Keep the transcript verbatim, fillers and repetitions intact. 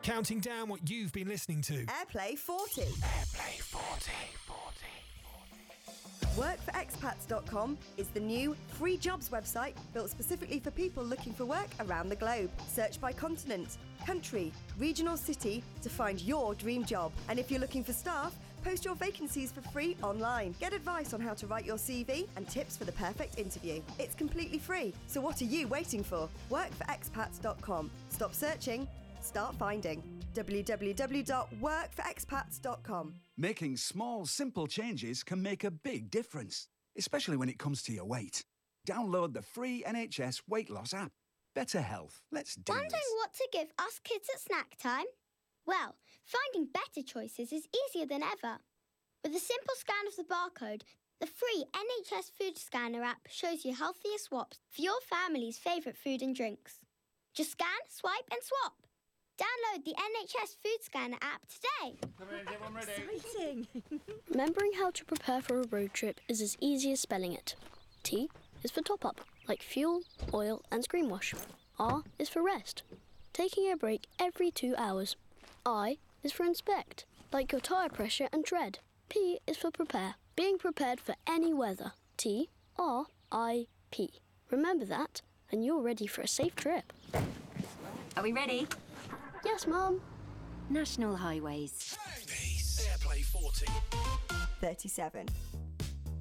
Counting down what you've been listening to. Airplay forty. Airplay forty. forty. work for expats dot com is the new free jobs website built specifically for people looking for work around the globe. Search by continent, country, region or city to find your dream job. And if you're looking for staff, post your vacancies for free online. Get advice on how to write your C V and tips for the perfect interview. It's completely free, so what are you waiting for? work for expats dot com. Stop searching, start finding. w w w dot work for expats dot com. Making small, simple changes can make a big difference, especially when it comes to your weight. Download the free N H S weight loss app. Better health. Let's do Wondering this. what to give us kids at snack time? Well, finding better choices is easier than ever. With a simple scan of the barcode, the free N H S Food Scanner app shows you healthier swaps for your family's favourite food and drinks. Just scan, swipe and swap. Download the N H S Food Scanner app today. Exciting! Remembering how to prepare for a road trip is as easy as spelling it. T is for top-up, like fuel, oil and screen wash. R is for rest, taking a break every two hours. I is for inspect, like your tyre pressure and tread. P is for prepare, being prepared for any weather. T, R, I, P. Remember that, and you're ready for a safe trip. Are we ready? Yes, Mum. National Highways. Airplay forty. thirty-seven.